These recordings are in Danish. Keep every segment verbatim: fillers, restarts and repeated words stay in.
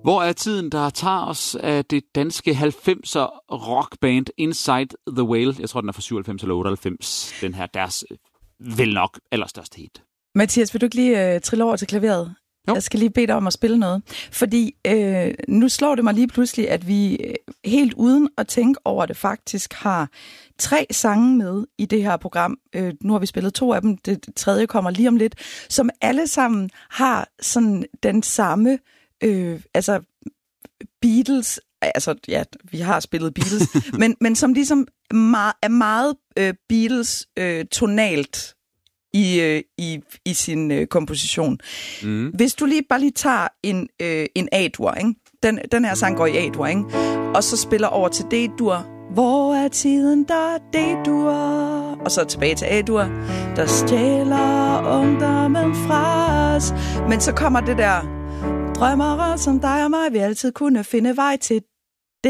Hvor er tiden, der tager os af det danske halvfemser rockband Inside the Whale? Jeg tror, den er fra syvoghalvfems eller otteoghalvfems. Den her, deres vel nok allerstørste hit. Mathias, vil du ikke lige uh, trille over til klaveret? Jo. Jeg skal lige bede dig om at spille noget. Fordi øh, nu slår det mig lige pludselig, at vi helt uden at tænke over det faktisk har tre sange med i det her program. Øh, nu har vi spillet to af dem, det tredje kommer lige om lidt, som alle sammen har sådan den samme, øh, altså Beatles, altså ja, vi har spillet Beatles, men, men som ligesom meget, er meget øh, Beatles øh, tonalt i, øh, i, i sin øh, komposition. Mm. Hvis du lige bare lige tager en, øh, en A-dur, ikke? Den, den her sang går i A-dur, ikke? Og så spiller over til D-dur. Hvor er tiden, der D-dur? Og så tilbage til A-dur. Der stjæler ungdommen fra os. Men så kommer det der, drømmere som dig og mig vil altid kunne finde vej til D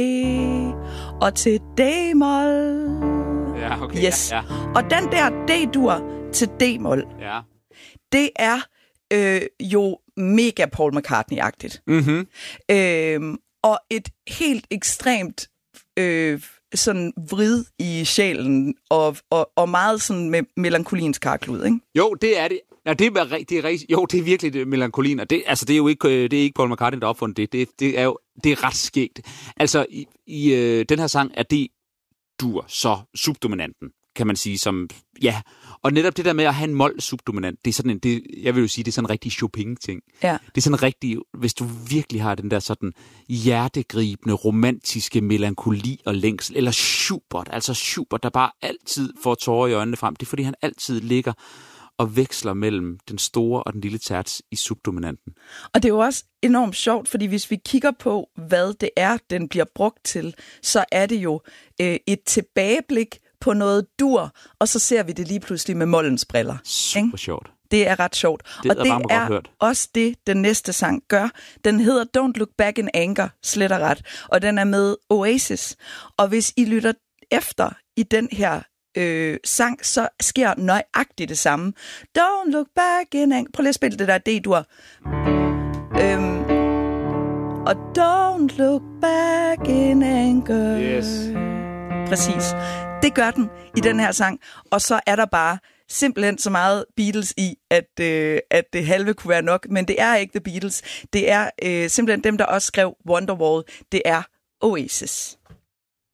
og til D-mol. Ja, okay. Yes. Ja, ja. Og den der D-dur til D-mol, ja. det er øh, jo mega Paul McCartney-agtigt. Mm-hmm. Øh, og et helt ekstremt øh, sådan vrid i sjælen, og, og, og meget sådan med melankolinsk karklud, ikke? Jo, det er det. Ja, det er, det er rigtig, jo, det er virkelig det, melankolin, og det, altså, det er jo ikke, det er ikke Paul McCartney, der har opfundet det. Det, det er jo det er ret skægt. Altså, i, i øh, den her sang er det dur så subdominanten, kan man sige, som, ja, og netop det der med at have en mol subdominant, det er sådan en, det, jeg vil jo sige, det er sådan en rigtig Chopin-ting. Ja. Det er sådan en rigtig, hvis du virkelig har den der sådan hjertegribende, romantiske melankoli og længsel, eller Schubert, altså Schubert, der bare altid får tårer i øjnene frem, det er fordi han altid ligger og veksler mellem den store og den lille terts i subdominanten. Og det er jo også enormt sjovt, fordi hvis vi kigger på, hvad det er, den bliver brugt til, så er det jo øh, et tilbageblik på noget dur, og så ser vi det lige pludselig med mollens briller. Super ikke? Sjovt. Det er ret sjovt. Det og det er hørt. også det, den næste sang gør. Den hedder Don't Look Back in Anger, slet og ret, og den er med Oasis. Og hvis I lytter efter i den her øh, sang, så sker nøjagtigt det samme. Don't look back in anger. Prøv lige at spille det der D-dur. Øhm, og don't look back in anger. Yes. Præcis. Det gør den i den her sang. Og så er der bare simpelthen så meget Beatles i, at, øh, at det halve kunne være nok. Men det er ikke The Beatles. Det er øh, simpelthen dem, der også skrev Wonderwall. Det er Oasis.